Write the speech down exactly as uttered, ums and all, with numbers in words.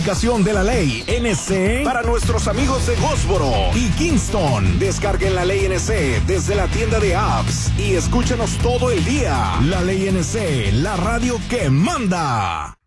Aplicación de la ley N C para nuestros amigos de Gósboro y Kingston. Descarguen la ley N C desde la tienda de apps y escúchenos todo el día. La ley N C, la radio que manda.